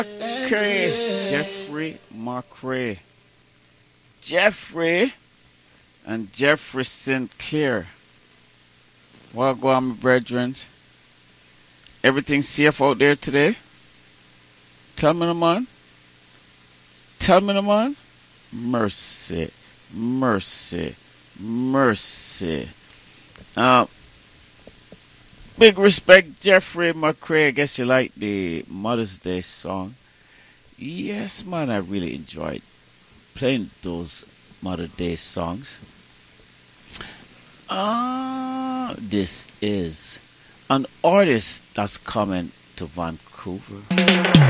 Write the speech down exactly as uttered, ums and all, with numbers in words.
McCray, Jeffrey McCray. Jeffrey and Jeffrey Sinclair. What go on, my brethren? Everything safe out there today? Tell me, no man. Tell me, no man. Mercy, mercy, mercy. Uh, big respect, Jeffrey McCray. I guess you like the Mother's Day song. Yes, man, I really enjoyed playing those Mother's Day songs. Ah, this is an artist that's coming to Vancouver.